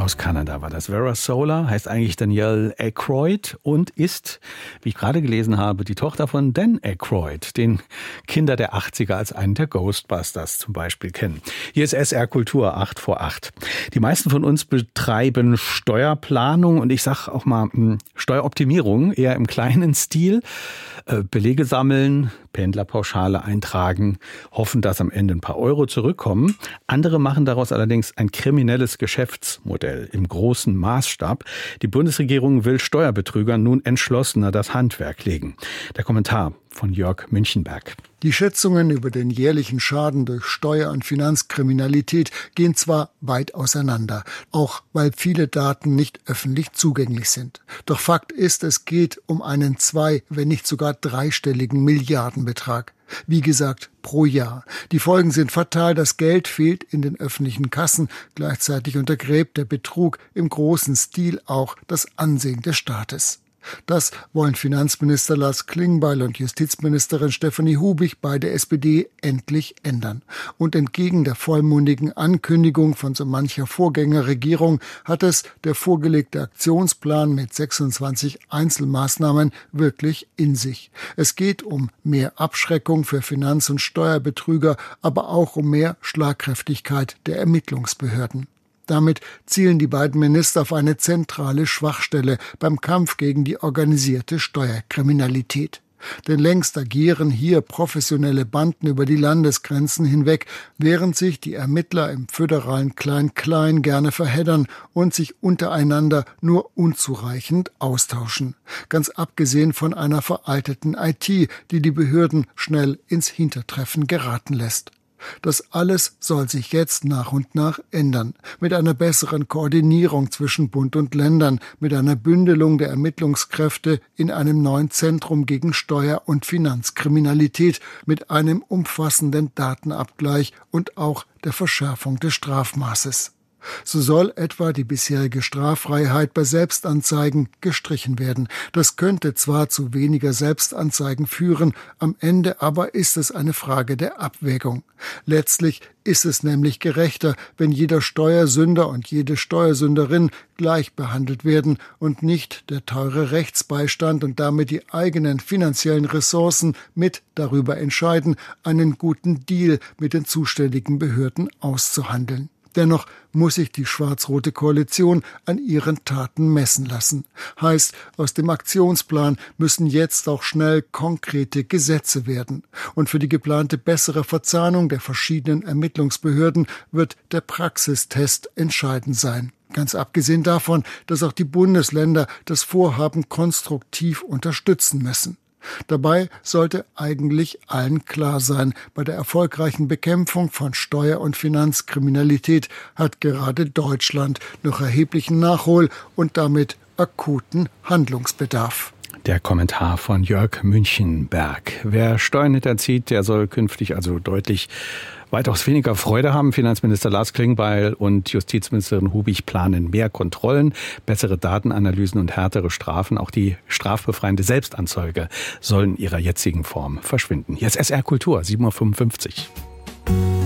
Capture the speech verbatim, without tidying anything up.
Aus Kanada war das. Vera Solar heißt eigentlich Danielle Aykroyd und ist, wie ich gerade gelesen habe, die Tochter von Dan Aykroyd, den Kinder der achtziger als einen der Ghostbusters zum Beispiel kennen. Hier ist S R Kultur, acht vor acht. Die meisten von uns betreiben Steuerplanung und ich sag auch mal Steueroptimierung, eher im kleinen Stil. Belege sammeln, Pendlerpauschale eintragen, hoffen, dass am Ende ein paar Euro zurückkommen. Andere machen daraus allerdings ein kriminelles Geschäftsmodell im großen Maßstab. Die Bundesregierung will Steuerbetrügern nun entschlossener das Handwerk legen. Der Kommentar von Jörg Münchenberg. Die Schätzungen über den jährlichen Schaden durch Steuer- und Finanzkriminalität gehen zwar weit auseinander, auch weil viele Daten nicht öffentlich zugänglich sind. Doch Fakt ist, es geht um einen zwei-, wenn nicht sogar dreistelligen Milliardenbetrag. Wie gesagt, pro Jahr. Die Folgen sind fatal, das Geld fehlt in den öffentlichen Kassen, gleichzeitig untergräbt der Betrug im großen Stil auch das Ansehen des Staates. Das wollen Finanzminister Lars Klingbeil und Justizministerin Stefanie Hubig bei der S P D endlich ändern. Und entgegen der vollmundigen Ankündigung von so mancher Vorgängerregierung hat es der vorgelegte Aktionsplan mit sechsundzwanzig Einzelmaßnahmen wirklich in sich. Es geht um mehr Abschreckung für Finanz- und Steuerbetrüger, aber auch um mehr Schlagkräftigkeit der Ermittlungsbehörden. Damit zielen die beiden Minister auf eine zentrale Schwachstelle beim Kampf gegen die organisierte Steuerkriminalität. Denn längst agieren hier professionelle Banden über die Landesgrenzen hinweg, während sich die Ermittler im föderalen Klein-Klein gerne verheddern und sich untereinander nur unzureichend austauschen. Ganz abgesehen von einer veralteten I T, die die Behörden schnell ins Hintertreffen geraten lässt. Das alles soll sich jetzt nach und nach ändern. Mit einer besseren Koordinierung zwischen Bund und Ländern, mit einer Bündelung der Ermittlungskräfte in einem neuen Zentrum gegen Steuer- und Finanzkriminalität, mit einem umfassenden Datenabgleich und auch der Verschärfung des Strafmaßes. So soll etwa die bisherige Straffreiheit bei Selbstanzeigen gestrichen werden. Das könnte zwar zu weniger Selbstanzeigen führen, am Ende aber ist es eine Frage der Abwägung. Letztlich ist es nämlich gerechter, wenn jeder Steuersünder und jede Steuersünderin gleich behandelt werden und nicht der teure Rechtsbeistand und damit die eigenen finanziellen Ressourcen mit darüber entscheiden, einen guten Deal mit den zuständigen Behörden auszuhandeln. Dennoch muss sich die schwarz-rote Koalition an ihren Taten messen lassen. Heißt, aus dem Aktionsplan müssen jetzt auch schnell konkrete Gesetze werden. Und für die geplante bessere Verzahnung der verschiedenen Ermittlungsbehörden wird der Praxistest entscheidend sein. Ganz abgesehen davon, dass auch die Bundesländer das Vorhaben konstruktiv unterstützen müssen. Dabei sollte eigentlich allen klar sein, bei der erfolgreichen Bekämpfung von Steuer- und Finanzkriminalität hat gerade Deutschland noch erheblichen Nachhol- und damit akuten Handlungsbedarf. Der Kommentar von Jörg Münchenberg. Wer Steuern hinterzieht, der soll künftig also deutlich weitaus weniger Freude haben. Finanzminister Lars Klingbeil und Justizministerin Hubig planen mehr Kontrollen, bessere Datenanalysen und härtere Strafen. Auch die strafbefreiende Selbstanzeige soll in ihrer jetzigen Form verschwinden. Jetzt S R Kultur, sieben Uhr fünfundfünfzig.